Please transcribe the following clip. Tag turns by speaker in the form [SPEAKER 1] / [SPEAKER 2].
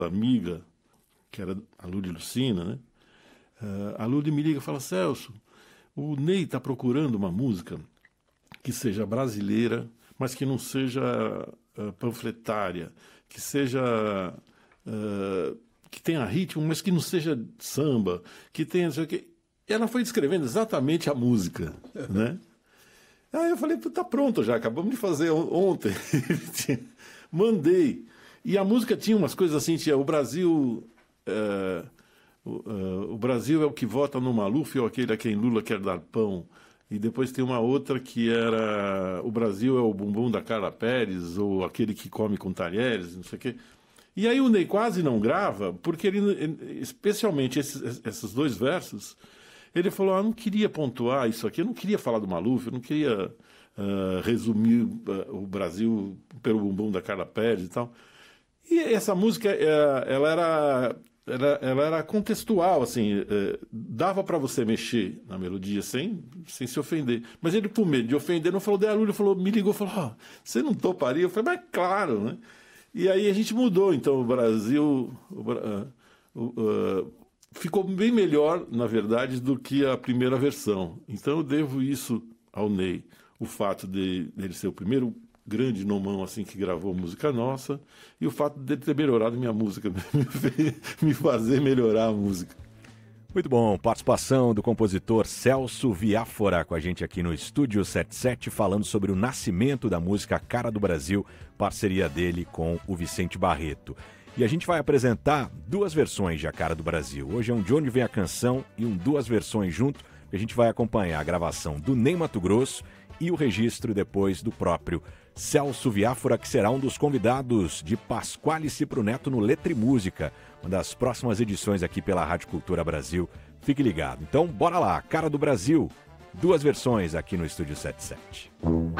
[SPEAKER 1] amiga, que era a Ludi Lucina, né? A Ludi me liga e fala: Celso, o Ney está procurando uma música que seja brasileira, mas que não seja panfletária, que seja... que tenha ritmo, mas que não seja samba, que tenha... Ela foi descrevendo exatamente a música, né? Aí eu falei: tá pronto já, acabamos de fazer ontem. Mandei. E a música tinha umas coisas assim, tinha o Brasil... o Brasil é o que vota no Maluf ou aquele a quem Lula quer dar pão. E depois tem uma outra que era: o Brasil é o bumbum da Carla Pérez ou aquele que come com talheres, não sei o quê. E aí o Ney quase não grava, porque ele, especialmente esses dois versos, ele falou: não queria pontuar isso aqui, eu não queria falar do Maluf, eu não queria resumir o Brasil pelo bumbum da Carla Pérez e tal. E essa música, ela era contextual, assim, dava para você mexer na melodia sem se ofender. Mas ele, por medo de ofender, não falou de Lula, me ligou e falou: você não toparia? Eu falei: mas claro, né? E aí a gente mudou, então o Brasil ficou bem melhor, na verdade, do que a primeira versão. Então eu devo isso ao Ney, o fato dele ser o primeiro grande nomão assim que gravou música nossa, e o fato dele ter melhorado minha música, me fazer melhorar a música.
[SPEAKER 2] Muito bom, participação do compositor Celso Viáfora com a gente aqui no Estúdio 77, falando sobre o nascimento da música Cara do Brasil, parceria dele com o Vicente Barreto. E a gente vai apresentar duas versões de A Cara do Brasil. Hoje é um De Onde Vem a Canção e duas versões junto, que a gente vai acompanhar a gravação do Ney Matogrosso e o registro depois do próprio Celso Viáfora, que será um dos convidados de Pasquale Cipro Neto no Letra e Música, uma das próximas edições aqui pela Rádio Cultura Brasil. Fique ligado. Então, bora lá, Cara do Brasil, duas versões aqui no Estúdio 77.